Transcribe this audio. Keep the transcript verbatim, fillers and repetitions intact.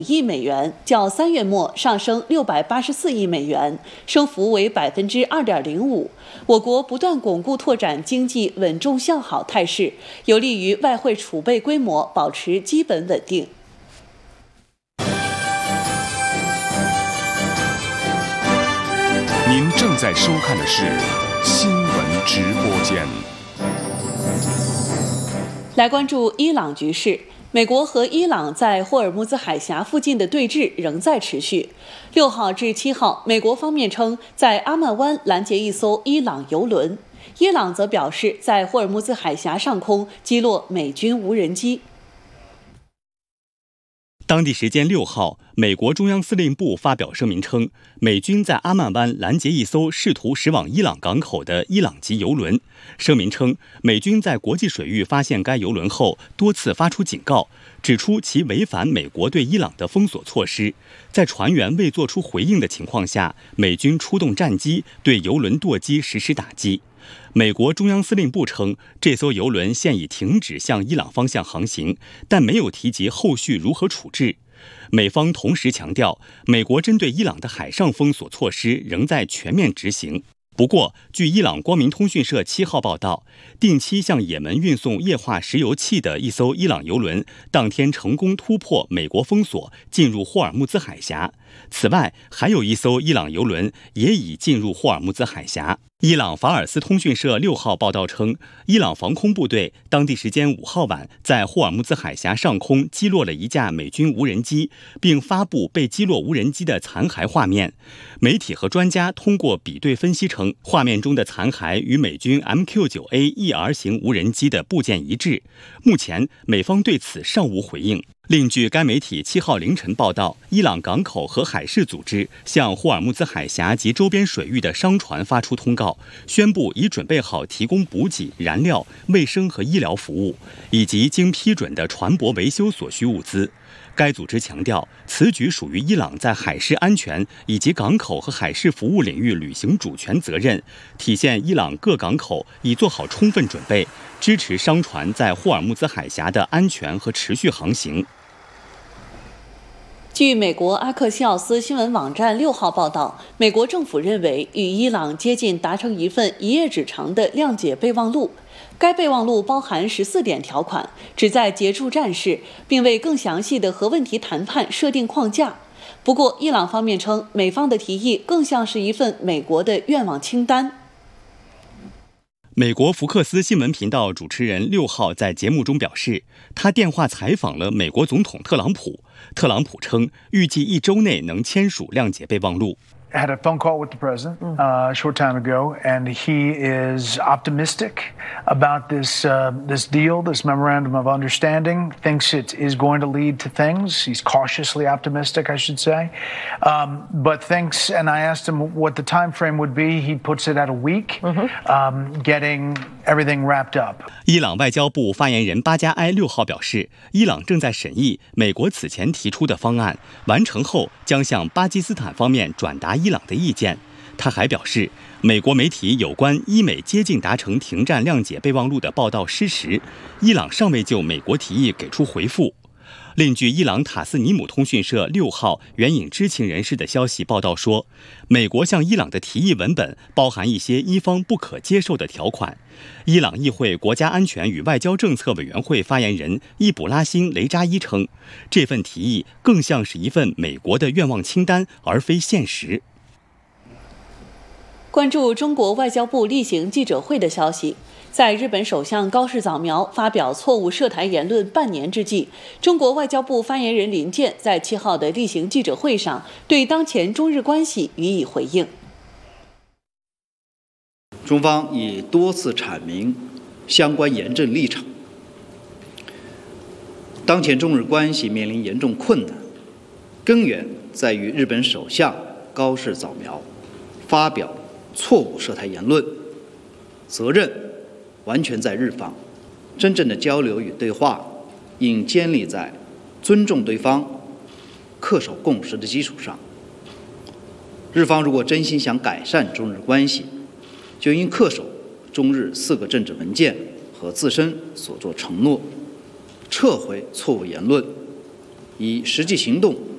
亿美元，较三月末上升六百八十四亿美元，升幅为百分之二点零五。我国不断巩固拓展经济稳中向好态势，有利于外汇储备规模保持基本稳定。 您正在收看的是新闻直播间。 来关注伊朗局势。美国和伊朗在霍尔木兹海峡附近的对峙仍在持续。六号至七号，美国方面称在阿曼湾拦截一艘伊朗油轮，伊朗则表示在霍尔木兹海峡上空击落美军无人机。 当地时间六号，美国中央司令部发表声明称，美军在阿曼湾拦截一艘试图驶往伊朗港口的伊朗籍油轮。声明称，美军在国际水域发现该油轮后，多次发出警告，指出其违反美国对伊朗的封锁措施。在船员未作出回应的情况下，美军出动战机对油轮舵机实施打击。美国中央司令部称，这艘油轮现已停止向伊朗方向航行，但没有提及后续如何处置。美方同时强调，美国针对伊朗的海上封锁措施仍在全面执行。不过，据伊朗光明通讯社七号报道，定期向也门运送液化石油气的一艘伊朗油轮，当天成功突破美国封锁，进入霍尔木兹海峡。此外，还有一艘伊朗油轮也已进入霍尔木兹海峡。伊朗法尔斯通讯社六号报道称，伊朗防空部队当地时间五号晚在霍尔木兹海峡上空击落了一架美军无人机，并发布被击落无人机的残骸画面。媒体和专家通过比对分析称，画面中的残骸与美军 M Q 九 A E R 型无人机的部件一致。目前，美方对此尚无回应。另据该媒体七号凌晨报道，伊朗港口和海事组织向霍尔木兹海峡及周边水域的商船发出通告，宣布已准备好提供补给、燃料、卫生和医疗服务，以及经批准的船舶维修所需物资。该组织强调，此举属于伊朗在海事安全以及港口和海事服务领域履行主权责任，体现伊朗各港口已做好充分准备，支持商船在霍尔木兹海峡的安全和持续航行。 据美国阿克西奥斯新闻网站六号报道，美国政府认为与伊朗接近达成一份一页纸长的谅解备忘录。该备忘录包含十四点条款，旨在结束战事，并为更详细的核问题谈判设定框架。不过，伊朗方面称，美方的提议更像是一份美国的愿望清单。 美国福克斯新闻频道主持人六号在节目中表示，他电话采访了美国总统特朗普。特朗普称，预计一周内能签署谅解备忘录。 I had a phone call with the president uh, a short time ago, and he is optimistic about this uh, this deal, this memorandum of understanding. Thinks it is going to lead to things. He's cautiously optimistic, I should say, um, but thinks. And I asked him what the time frame would be. He puts it at a week, mm-hmm. um, getting everything wrapped up. 伊朗外交部发言人巴加埃六号表示，伊朗正在审议美国此前提出的方案，完成后将向巴基斯坦方面转达伊朗的意见。他还表示，美国媒体有关伊美接近达成停战谅解备忘录的报道失实，伊朗尚未就美国提议给出回复。另据伊朗塔斯尼姆通讯社六号援引知情人士的消息报道说，美国向伊朗的提议文本包含一些伊方不可接受的条款。伊朗议会国家安全与外交政策委员会发言人伊卜拉欣·雷扎伊称，这份提议更像是一份美国的愿望清单，而非现实。 关注中国外交部例行记者会的消息，在日本首相高市早苗发表错误涉台言论半年之际，中国外交部发言人林健在七号的例行记者会上对当前中日关系予以回应。 中方已多次阐明相关严正立场。当前中日关系面临严重困难，根源在于日本首相高市早苗发表错误涉台言论，责任完全在日方。真正的交流与对话应建立在尊重对方、恪守共识的基础上。日方如果真心想改善中日关系，就应恪守中日四个政治文件和自身所作承诺，撤回错误言论，以实际行动